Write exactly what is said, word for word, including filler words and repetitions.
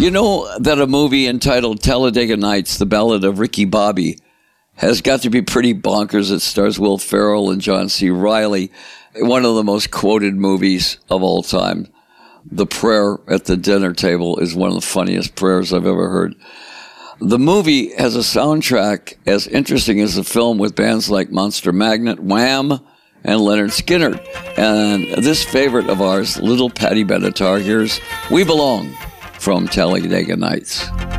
You know that a movie entitled Talladega Nights, The Ballad of Ricky Bobby, has got to be pretty bonkers. It stars Will Ferrell and John C. Reilly. One of the most quoted movies of all time. The prayer at the dinner table is one of the funniest prayers I've ever heard. The movie has a soundtrack as interesting as the film, with bands like Monster Magnet, Wham, and Leonard Skinner. And this favorite of ours, Little Patty Benatar, here's We Belong from Talladega Nights.